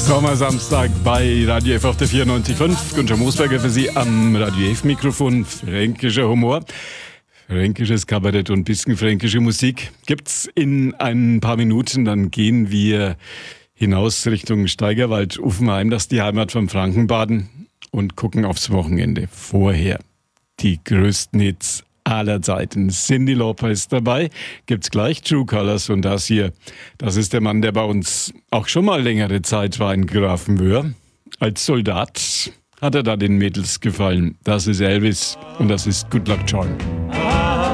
Sommersamstag bei Radio F auf der 94.5. Günther Moosberger für Sie am Radio F-Mikrofon. Fränkischer Humor, fränkisches Kabarett und bisschen fränkische Musik gibt's in ein paar Minuten. Dann gehen wir hinaus Richtung Steigerwald, Uffenheim, das ist die Heimat vom Frankenbaden, und gucken aufs Wochenende. Vorher die größten Hits aller Zeiten. Cyndi Lauper ist dabei, gibt's gleich. True Colors, und das hier, das ist der Mann, der bei uns auch schon mal längere Zeit war in Grafenwöhr. Als Soldat hat er da den Mädels gefallen. Das ist Elvis und das ist Good Luck Charm.